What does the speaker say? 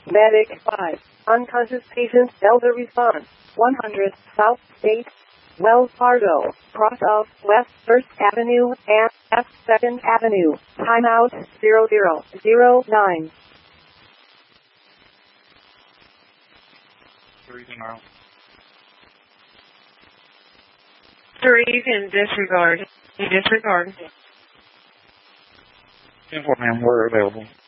Medic 5. Unconscious patient Delta response. 100 South State. Wells Fargo, cross of West 1st Avenue and F 2nd Avenue. Timeout 0009. 3 tomorrow. 3 in disregard. Disregard. 10-4, ma'am. We're available.